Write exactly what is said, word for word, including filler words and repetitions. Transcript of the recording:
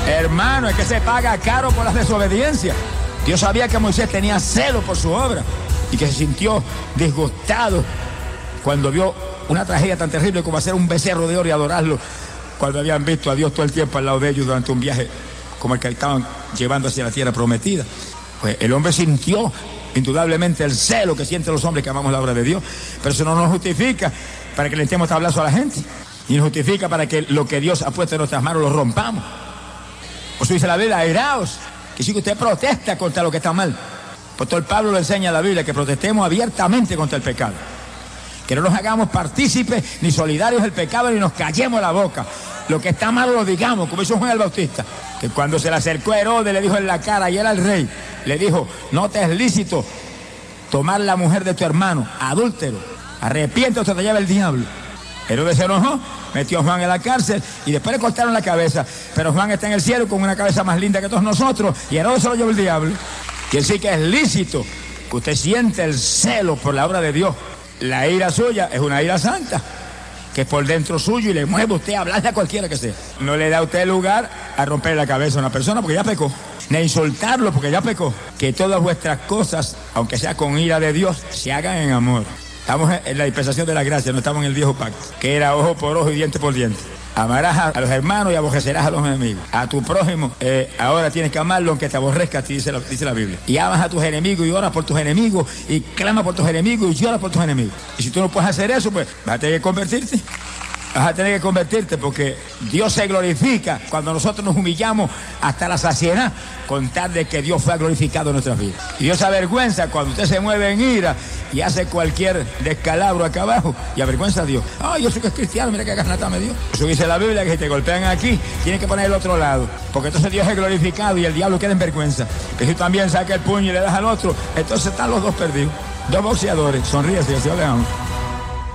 Hermano, es que se paga caro por las desobediencias. Dios sabía que Moisés tenía celo por su obra y que se sintió disgustado cuando vio una tragedia tan terrible como hacer un becerro de oro y adorarlo, cuando habían visto a Dios todo el tiempo al lado de ellos durante un viaje como el que estaban llevando hacia la tierra prometida. Pues el hombre sintió indudablemente el celo que sienten los hombres que amamos la obra de Dios, pero eso no nos justifica para que le estemos tablazo a la gente, y nos justifica para que lo que Dios ha puesto en nuestras manos lo rompamos. Por eso dice la Biblia, airaos, que si usted protesta contra lo que está mal. Pues todo el Pablo le enseña a la Biblia que protestemos abiertamente contra el pecado, que no nos hagamos partícipes ni solidarios del pecado ni nos callemos la boca. Lo que está mal lo digamos, como hizo Juan el Bautista, que cuando se le acercó a Herodes le dijo en la cara, y era el rey, le dijo, no te es lícito tomar la mujer de tu hermano, adúltero, arrepiente o te lleva el diablo. Herodes se enojó, metió a Juan en la cárcel y después le cortaron la cabeza, pero Juan está en el cielo con una cabeza más linda que todos nosotros y Herodes se lo llevó el diablo. Quiere decir que es lícito que usted siente el celo por la obra de Dios. La ira suya es una ira santa, que es por dentro suyo y le mueve a usted a hablarle a cualquiera que sea. No le da a usted lugar a romper la cabeza a una persona porque ya pecó, ni a insultarlo porque ya pecó. Que todas vuestras cosas, aunque sea con ira de Dios, se hagan en amor. Estamos en la dispensación de la gracia, no estamos en el viejo pacto, que era ojo por ojo y diente por diente. Amarás a los hermanos y aborrecerás a los enemigos. A tu prójimo, eh, ahora tienes que amarlo aunque te aborrezca, dice la, dice la Biblia. Y amas a tus enemigos y oras por tus enemigos y clama por tus enemigos y lloras por tus enemigos. Y si tú no puedes hacer eso, pues vas a tener que convertirte. Vas a tener que convertirte porque Dios se glorifica cuando nosotros nos humillamos hasta la saciedad con tal de que Dios fue glorificado en nuestras vidas. Y Dios se avergüenza cuando usted se mueve en ira y hace cualquier descalabro acá abajo y avergüenza a Dios. Ay, yo soy que es cristiano, mira qué garnata me dio. Eso dice la Biblia, que si te golpean aquí, tienes que poner el otro lado, porque entonces Dios es glorificado y el diablo queda en vergüenza. Que si también saca el puño y le das al otro, entonces están los dos perdidos. Dos boxeadores, sonríe, si así le amo.